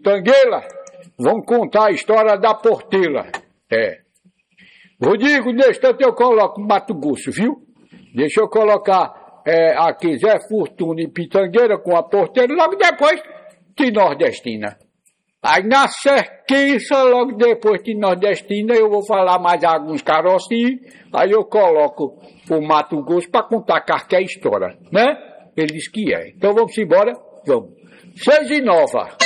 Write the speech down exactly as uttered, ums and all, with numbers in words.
Pitangueira, vamos contar a história da Portela. É. Rodrigo, nesse instante eu coloco Mato Grosso, viu? Deixa eu colocar é, aqui Zé Fortuna e Pitangueira com a Portela, logo depois de Nordestina. Aí na sequência, logo depois de Nordestina, eu vou falar mais alguns carocinhos, aí eu coloco o Mato Grosso para contar qualquer história, né? Ele diz que é. Então vamos embora, vamos. Seis e nova.